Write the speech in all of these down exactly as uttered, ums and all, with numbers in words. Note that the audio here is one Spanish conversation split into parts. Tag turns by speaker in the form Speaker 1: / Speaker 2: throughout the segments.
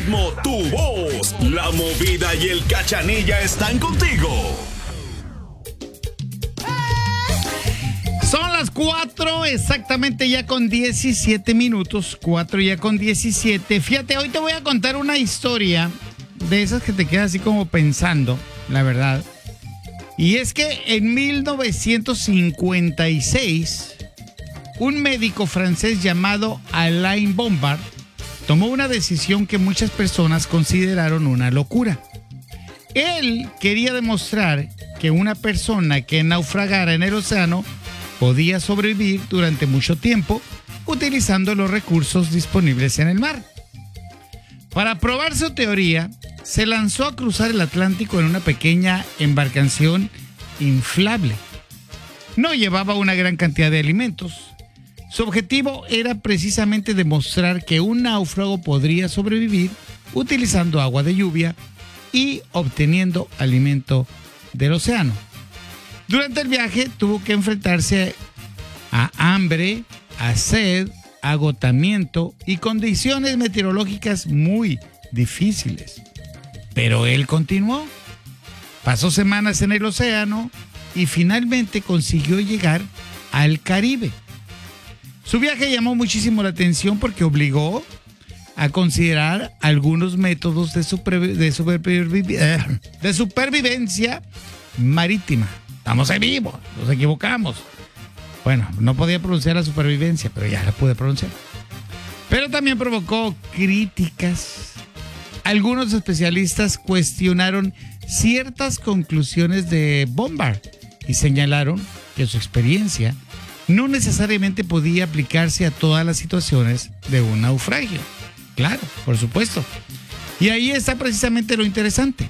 Speaker 1: ritmo, tu voz. La movida y el cachanilla están contigo.
Speaker 2: Son las cuatro, exactamente ya con diecisiete minutos. cuatro ya con diecisiete. Fíjate, hoy te voy a contar una historia de esas que te quedas así como pensando, la verdad. Y es que en mil novecientos cincuenta y seis, un médico francés llamado Alain Bombard tomó una decisión que muchas personas consideraron una locura. Él quería demostrar que una persona que naufragara en el océano podía sobrevivir durante mucho tiempo utilizando los recursos disponibles en el mar. Para probar su teoría, se lanzó a cruzar el Atlántico en una pequeña embarcación inflable. No llevaba una gran cantidad de alimentos. Su objetivo era precisamente demostrar que un náufrago podría sobrevivir utilizando agua de lluvia y obteniendo alimento del océano. Durante el viaje tuvo que enfrentarse a hambre, a sed, agotamiento y condiciones meteorológicas muy difíciles. Pero él continuó. Pasó semanas en el océano y finalmente consiguió llegar al Caribe. Su viaje llamó muchísimo la atención porque obligó a considerar algunos métodos de, supervi- de, supervivi- eh, de supervivencia marítima. Estamos en vivo, nos equivocamos. Bueno, no podía pronunciar la supervivencia, pero ya la pude pronunciar. Pero también provocó críticas. Algunos especialistas cuestionaron ciertas conclusiones de Bombard y señalaron que su experiencia no necesariamente podía aplicarse a todas las situaciones de un naufragio. Claro, por supuesto. Y ahí está precisamente lo interesante.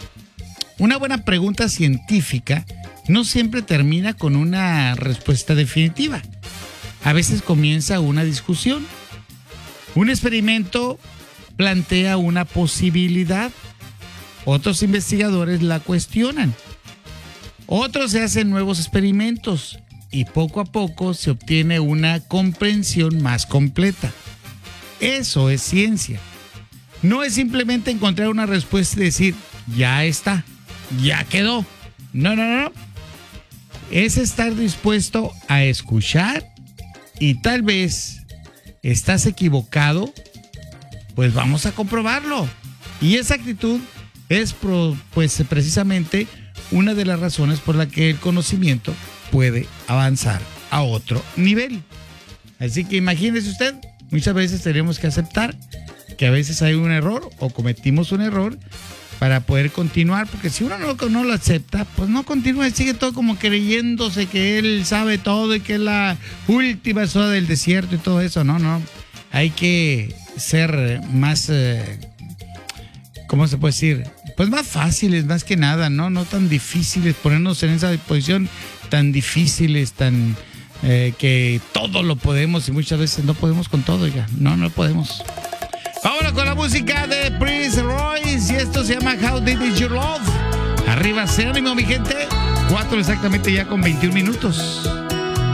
Speaker 2: Una buena pregunta científica no siempre termina con una respuesta definitiva. A veces comienza una discusión. Un experimento plantea una posibilidad. Otros investigadores la cuestionan. Otros se hacen nuevos experimentos y poco a poco se obtiene una comprensión más completa. Eso es ciencia. No es simplemente encontrar una respuesta y decir, ya está, ya quedó. No, no, no. Es estar dispuesto a escuchar y tal vez estás equivocado, pues vamos a comprobarlo. Y esa actitud es pro, pues precisamente una de las razones por la que el conocimiento puede avanzar a otro nivel. Así que imagínese usted, muchas veces tenemos que aceptar que a veces hay un error o cometimos un error para poder continuar, porque si uno no, no lo acepta, pues no continúa y sigue todo como creyéndose que él sabe todo y que es la última soda del desierto y todo eso. No, no. Hay que ser más, eh, ¿cómo se puede decir? Pues más fáciles, más que nada, ¿no? No tan difíciles, ponernos en esa posición tan difíciles, tan eh, que todo lo podemos y muchas veces no podemos con todo, ya. No, no podemos. Ahora con la música de Prince Royce y esto se llama How Deep Is Your Love. Arriba, se ánimo, mi gente. Cuatro exactamente ya con veintiún minutos.